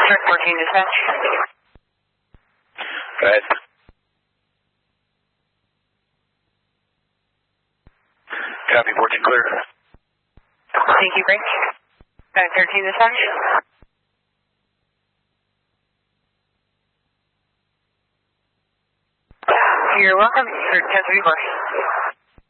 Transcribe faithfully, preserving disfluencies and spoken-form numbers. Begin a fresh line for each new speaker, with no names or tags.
Track fourteen dispatch.
Go ahead. Copy, fourteen clear.
Thank you, break. Track thirteen dispatch. You're welcome for ten three four.